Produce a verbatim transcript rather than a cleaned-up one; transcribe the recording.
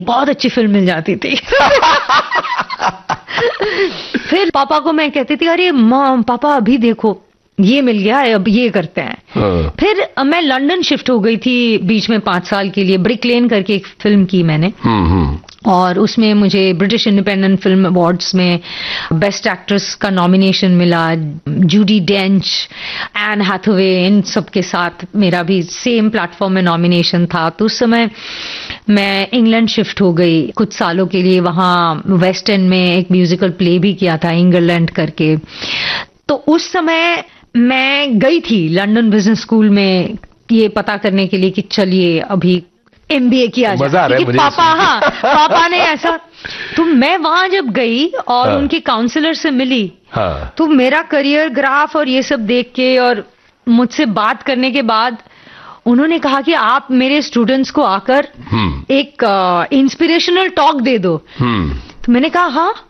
बहुत अच्छी फिल्म मिल जाती थी। फिर पापा को मैं कहती थी, अरे माँ पापा अभी देखो ये मिल गया है, अब ये करते हैं। हाँ। फिर मैं लंदन शिफ्ट हो गई थी बीच में पांच साल के लिए। ब्रिक लेन करके एक फिल्म की मैंने, और उसमें मुझे ब्रिटिश इंडिपेंडेंट फिल्म अवार्ड्स में बेस्ट एक्ट्रेस का नॉमिनेशन मिला। जूडी डेंच, एन हैथवे, इन सब के साथ मेरा भी सेम प्लेटफॉर्म में नॉमिनेशन था। तो उस समय मैं इंग्लैंड शिफ्ट हो गई कुछ सालों के लिए। वहां वेस्ट एंड में एक म्यूजिकल प्ले भी किया था, इंग्लैंड करके। तो उस समय मैं गई थी लंदन बिजनेस स्कूल में ये पता करने के लिए कि चलिए अभी एमबीए किया जाए, क्योंकि पापा हाँ पापा ने ऐसा। तो मैं वहां जब गई और हाँ। उनके काउंसलर से मिली, हाँ। तो मेरा करियर ग्राफ और ये सब देख के और मुझसे बात करने के बाद उन्होंने कहा कि आप मेरे स्टूडेंट्स को आकर एक इंस्पिरेशनल टॉक दे दो। तो मैंने कहा हाँ